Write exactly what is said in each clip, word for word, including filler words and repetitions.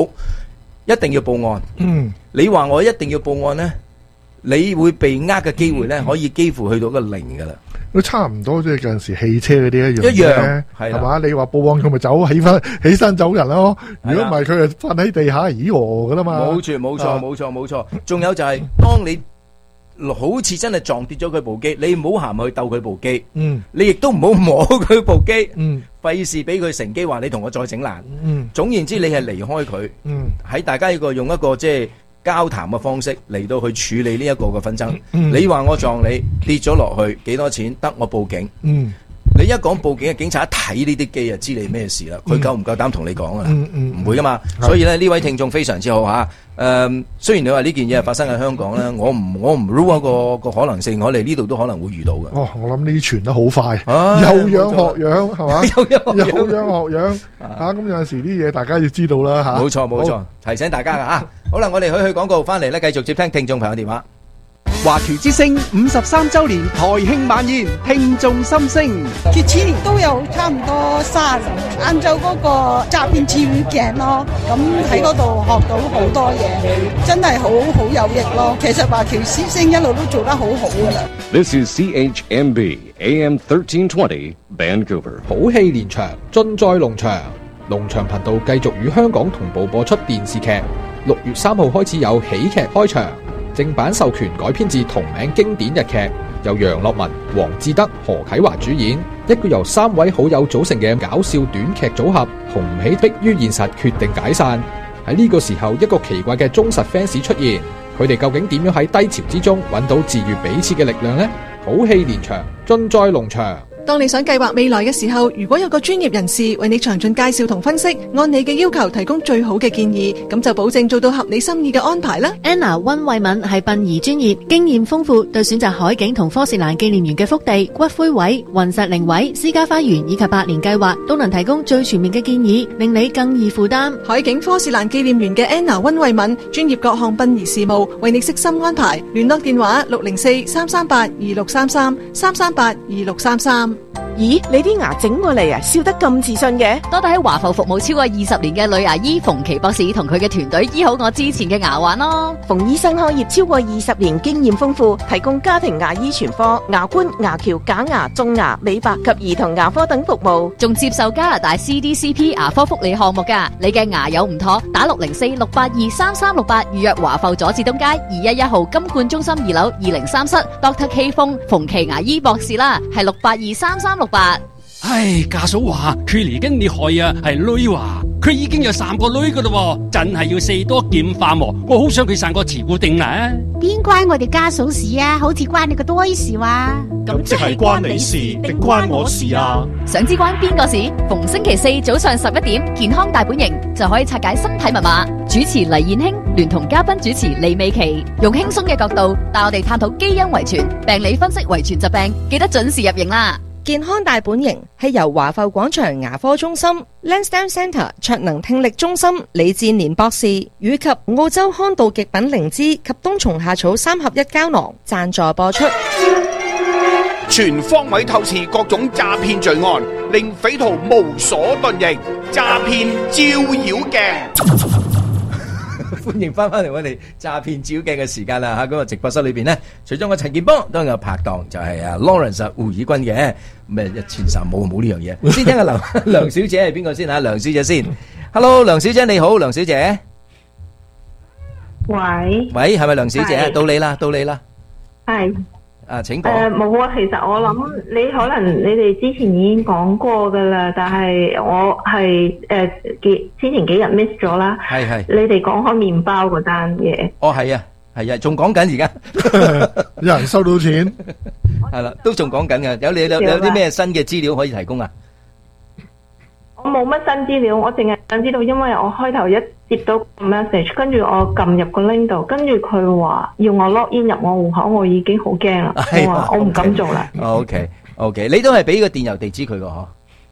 一定要報案。 嗯， 你話我一定要報案咧，你會被呃嘅機會咧，可以幾乎去到個零噶啦。 都差唔多，即係嗰陣時汽車嗰啲一樣一樣係係嘛？你話報案佢咪走起翻起身走人咯？如果唔係佢就瞓喺地下咦我噶啦嘛。 冇錯冇錯冇錯冇錯。仲有就係當你好似真係撞跌咗佢部機，你唔好行去鬥佢部機， 嗯， 你亦都唔好摸佢部機， 嗯， 費事俾佢乘機話你同我再整爛， 嗯， 總言之你係離開佢， 嗯， 喺大家一個用一個即係交談嘅方式嚟到去處理呢一個嘅紛爭。 嗯， 你話我撞你跌咗落去幾多錢？得我報警。 嗯， 你一講報警嘅警察一睇呢啲機就知你咩事啦。佢夠唔夠膽同你講啊？ 嗯嗯， 唔會噶嘛。所以咧呢位聽眾非常之好吓。誒，雖然你話呢件嘢係發生喺香港咧，我唔我唔 rule 一個個可能性，我哋呢度都可能會遇到嘅。 哦，我諗呢啲傳得好快，有樣學樣係嘛？ 有樣有樣學樣嚇，咁有陣時啲嘢大家要知道啦嚇。 冇錯冇錯，提醒大家噶嚇。好啦，我哋去去廣告，翻嚟咧繼續接聽聽眾朋友電話。 華僑之聲五十三週年台慶晚宴，聽眾心聲。 佢次年都有差唔多三十人，晏晝嗰個詐騙詞語鏡咯，咁喺嗰度學到好多嘢，真係好好有益咯。其實華僑之聲一路都做得好好噶啦。 This is C H M B A M thirteen twenty Vancouver。 好戲連場，盡在龍翔。龍翔頻道繼續與香港同步播出電視劇。六月三號開始有喜劇開場。正版授權改編自同名經典日劇，由楊樂文、黃志德、何啟華主演，一個由三位好友組成嘅搞笑短劇組合，紅唔起迫於現實決定解散。喺呢個時候，一個奇怪嘅忠實 fans 出現，佢哋究竟點樣喺低潮之中揾到治愈彼此嘅力量呢？好戲連場，盡在龍翔。 當你想計劃未來嘅時候，如果有個專業人士為你詳盡介紹同分析，按你嘅要求提供最好嘅建議，咁就保證做到合你心意嘅安排啦。 Anna 溫慧敏係殯儀專業，經驗豐富，對選擇海景同科士蘭紀念園嘅福地、骨灰位、雲石靈位、私家花園以及百年計劃，都能提供最全面嘅建議，令你更易負擔。 海景科士蘭紀念園嘅 Anna 溫慧敏，專業各項殯儀事務，為你悉心安排。聯絡電話六零四三三八二六三三三三八二六三三。 咦，你啲牙整過嚟啊，笑得咁自信嘅？ 多謝喺華埠服務超過二十年嘅女牙醫馮琪博士同佢嘅團隊醫好我之前嘅牙患咯。 馮醫生開業超過二十年，經驗豐富，提供家庭牙醫全科、牙冠、牙橋、假牙、種牙、美白及兒童牙科等服務， 仲接受加拿大 C D C P 牙科福利項目噶。你嘅牙有唔妥，打六零四六八二三三六八預約華埠佐治東街二一一號金冠中心二樓二零三室 Doctor K 風馮琪牙醫博士啦，係六八二三三六八。 唉，家嫂話佢嚟緊你害啊，係女話佢已經有三個女噶啦，真係要四多劍化喎。我好想佢生個慈固定啦。 邊關我哋家嫂事啊？好似關你個多事話。 咁即係關你事定關我事啊？ 想知關邊個事？逢星期四早上十一點，健康大本營就可以拆解身體密碼。主持黎燕卿聯同嘉賓主持李美琪，用輕鬆嘅角度帶我哋探討基因遺傳、病理分析遺傳疾病，記得準時入營啦。 健康大本營係由華埠廣場牙科中心、Lansdowne Centre 卓能聽力中心李志年博士以及澳洲康道極品靈芝及冬蟲夏草三合一膠囊贊助播出。 全方位透視各種詐騙罪案，令匪徒無所遁形。詐騙照妖鏡。 歡迎翻翻嚟我哋詐騙照鏡嘅時間啦吓，嗰個直播室裏邊呢，除咗我陳健波，都有拍檔就係阿 Lawrence 胡以軍嘅，咩一千三冇冇呢樣嘢。先聽下梁梁小姐係邊個先吓？梁小姐先 ，Hello， 梁小姐你好，梁小姐。 喂喂，係咪梁小姐？到你啦，到你啦。 係。 啊，請講。 誒，冇啊，其實我諗你可能你哋之前已經講過噶啦，但係我係誒幾之前幾日 miss 咗啦。 係係。 你哋講開麵包嗰單嘢。 哦，係啊，係啊，仲講緊而家。 有人收到錢。 係啦，都仲講緊嘅。有你有有啲咩新嘅資料可以提供啊？ 我冇乜新資料，我淨係想知道，因為我開頭一接到 message， 跟住我撳入個 link 度，跟住佢話要我 log in 入我戶口，我已經好驚啦，我話我唔敢做啦。 OK OK， 你都係俾個電郵地址佢個嗬？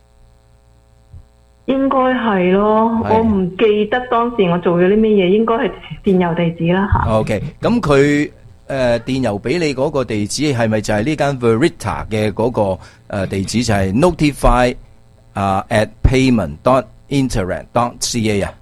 應該係咯，我唔記得當時我做咗啲咩嘢，應該係電郵地址啦吓。 OK， 咁佢誒電郵俾你嗰個地址係咪就係呢間 Verita 嘅嗰個誒地址就係 notify 啊 at payment dot internet dot ca 啊？